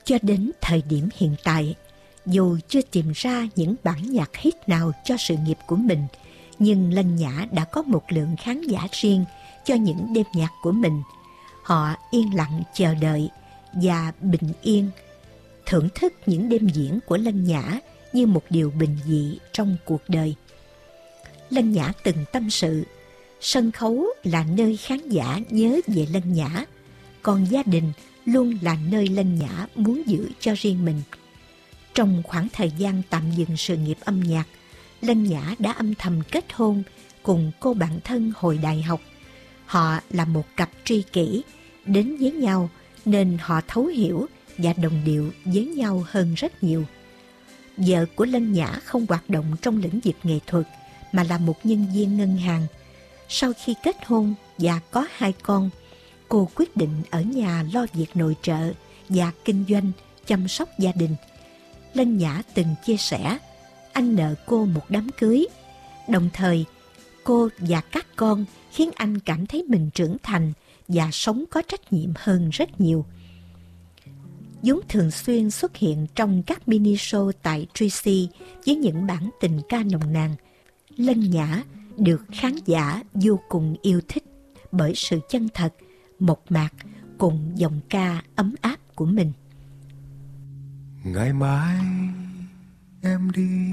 Cho đến thời điểm hiện tại, dù chưa tìm ra những bản nhạc hit nào cho sự nghiệp của mình, nhưng Lân Nhã đã có một lượng khán giả riêng cho những đêm nhạc của mình. Họ yên lặng chờ đợi và bình yên thưởng thức những đêm diễn của Lân Nhã như một điều bình dị trong cuộc đời. Lân Nhã từng tâm sự, sân khấu là nơi khán giả nhớ về Lân Nhã, còn gia đình luôn là nơi Lân Nhã muốn giữ cho riêng mình. Trong khoảng thời gian tạm dừng sự nghiệp âm nhạc, Lân Nhã đã âm thầm kết hôn cùng cô bạn thân hồi đại học. Họ là một cặp tri kỷ, đến với nhau nên họ thấu hiểu và đồng điệu với nhau hơn rất nhiều. Vợ của Lân Nhã không hoạt động trong lĩnh vực nghệ thuật mà là một nhân viên ngân hàng. Sau khi kết hôn và có 2 con, cô quyết định ở nhà lo việc nội trợ và kinh doanh, chăm sóc gia đình. Lân Nhã từng chia sẻ, anh nợ cô một đám cưới. Đồng thời, cô và các con khiến anh cảm thấy mình trưởng thành và sống có trách nhiệm hơn rất nhiều. vốn thường xuyên xuất hiện trong các mini show tại Tracy với những bản tình ca nồng nàn. Lân Nhã được khán giả vô cùng yêu thích bởi sự chân thật, mộc mạc cùng giọng ca ấm áp của mình. Ngày mai em đi,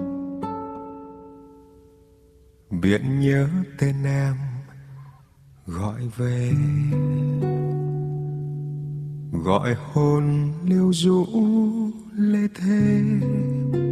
biết nhớ tên em gọi về, gọi hồn liêu rũ lê thế.